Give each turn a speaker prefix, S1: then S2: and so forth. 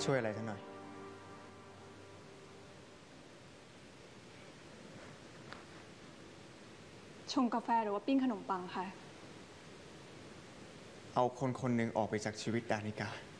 S1: ช่วยอะไรท่านหน่อย
S2: ชงกาแฟหรือว่าปิ้งขนมปังค่ะ
S1: เอาคนคนหนึ่งออกไปจากชีวิตดานิกา